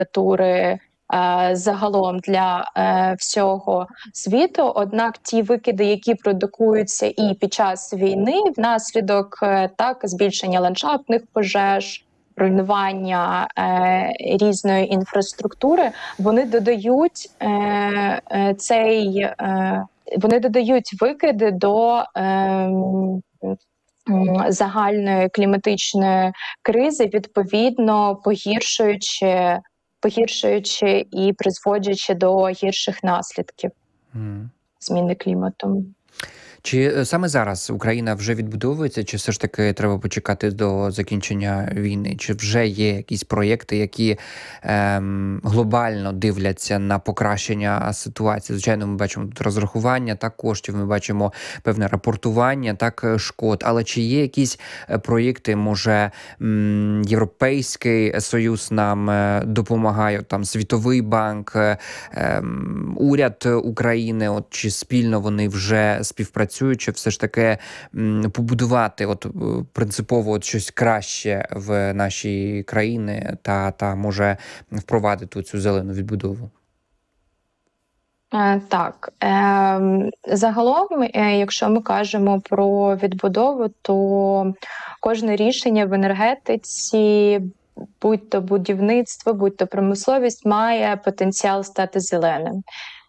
температури загалом для всього світу. Однак ті викиди, які продукуються і під час війни, внаслідок так збільшення ландшафтних пожеж, руйнування різної інфраструктури, вони додають вони додають викиди до загальної кліматичної кризи, відповідно погіршуючи і призводячи до гірших наслідків зміни клімату. Чи саме зараз Україна вже відбудовується, чи все ж таки треба почекати до закінчення війни? Чи вже є якісь проєкти, які глобально дивляться на покращення ситуації? Звичайно, ми бачимо тут розрахування коштів, ми бачимо певне рапортування шкод, але чи є якісь проєкти, може Європейський Союз нам допомагає, там Світовий банк, уряд України, чи спільно вони вже співпрацюють, чи все ж таки побудувати принципово щось краще в нашій країні та може впровадити цю зелену відбудову? Так. Загалом, якщо ми кажемо про відбудову, то кожне рішення в енергетиці, будь-то будівництво, будь-то промисловість, має потенціал стати зеленим.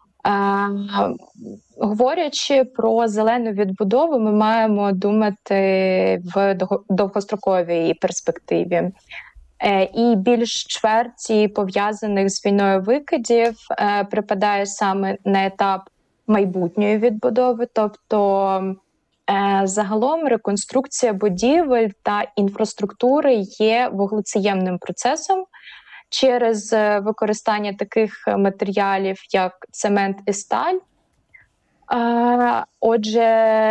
Говорячи про зелену відбудову, ми маємо думати в довгостроковій перспективі. І більш чверті пов'язаних з війною викидів припадає саме на етап майбутньої відбудови, тобто загалом реконструкція будівель та інфраструктури є вуглецеємним процесом. Через використання таких матеріалів, як цемент і сталь. Отже,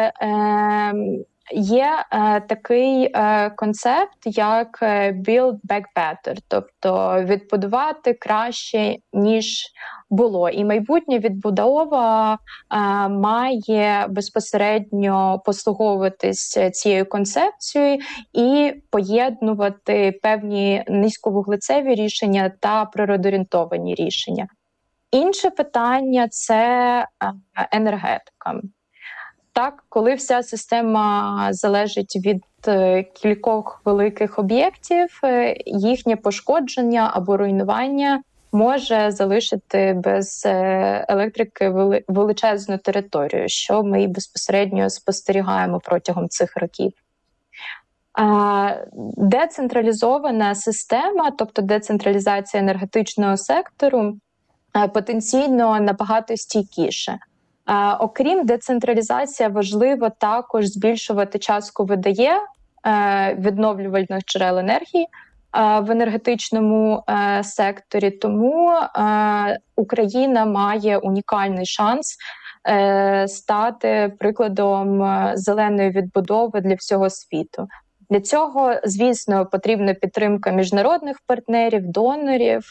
є такий концепт, як build back better, тобто відбудувати краще, ніж було. І майбутня відбудова має безпосередньо послуговуватись цією концепцією і поєднувати певні низьковуглецеві рішення та природоорієнтовані рішення. Інше питання – це енергетика. Так, коли вся система залежить від кількох великих об'єктів, їхнє пошкодження або руйнування може залишити без електрики величезну територію, що ми безпосередньо спостерігаємо протягом цих років. Децентралізована система, тобто децентралізація енергетичного сектору, потенційно набагато стійкіше. Окрім децентралізації, важливо також збільшувати частку ВДЕ, відновлювальних джерел енергії, в енергетичному секторі. Тому Україна має унікальний шанс стати прикладом зеленої відбудови для всього світу. Для цього, звісно, потрібна підтримка міжнародних партнерів, донорів,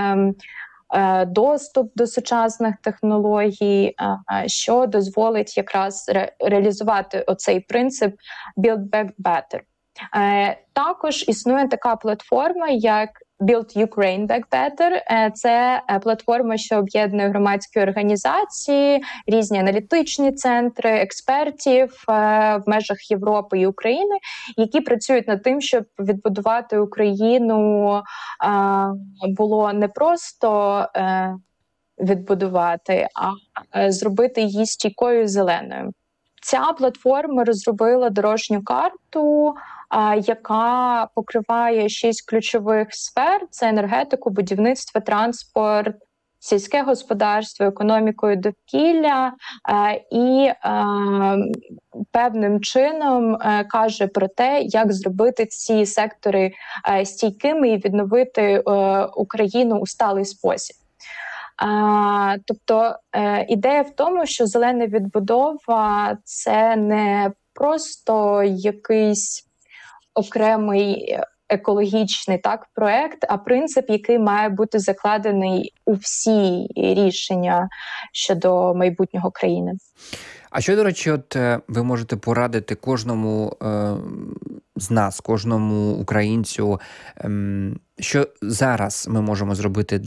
доступ до сучасних технологій, що дозволить якраз реалізувати оцей принцип Build Back Better. Також існує така платформа, як Build Ukraine Back Better. Це платформа, що об'єднує громадські організації, різні аналітичні центри, експертів в межах Європи і України, які працюють над тим, щоб відбудувати Україну було не просто відбудувати, а зробити її стійкою і зеленою. Ця платформа розробила дорожню карту, яка покриває 6 ключових сфер: це енергетику, будівництво, транспорт, сільське господарство, економіку і довкілля, і певним чином каже про те, як зробити ці сектори стійкими і відновити Україну у сталий спосіб. Тобто ідея в тому, що зелена відбудова – це не просто якийсь окремий екологічний проект, а принцип, який має бути закладений у всі рішення щодо майбутнього країни. А що, до речі, ви можете порадити кожному з нас, кожному українцю, що зараз ми можемо зробити